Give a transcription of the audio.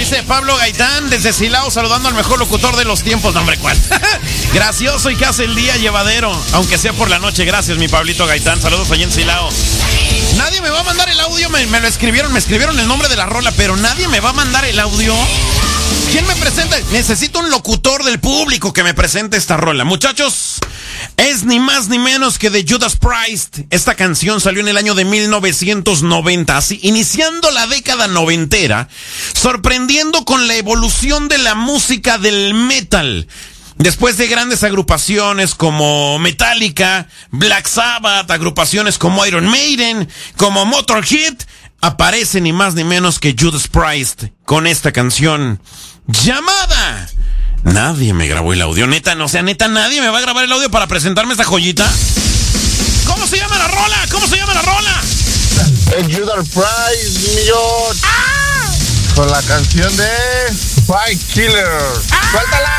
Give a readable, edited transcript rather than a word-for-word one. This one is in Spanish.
dice Pablo Gaitán desde Silao, saludando al mejor locutor de los tiempos. No, hombre, ¿cuál? Gracioso y que hace el día llevadero, aunque sea por la noche. Gracias, mi Pablito Gaitán. Saludos allá en Silao. Nadie me va a mandar el audio, me lo escribieron, me escribieron el nombre de la rola, pero nadie me va a mandar el audio. ¿Quién me presenta? Necesito un locutor del público que me presente esta rola. Muchachos, es ni más ni menos que de Judas Priest. Esta canción salió en el año de 1990, así, iniciando la década noventera, sorprendiendo con la evolución de la música del metal. Después de grandes agrupaciones como Metallica, Black Sabbath, agrupaciones como Iron Maiden, como Motorhead, aparece ni más ni menos que Judas Priest con esta canción llamada... Nadie me grabó el audio, neta, no, o sea, neta, nadie me va a grabar el audio para presentarme esta joyita. ¿Cómo se llama la rola? ¿Cómo se llama la rola? El Judas Priest, millón. ¡Ah! Con la canción de Fight Killer. ¡Ah! ¡Suéltala!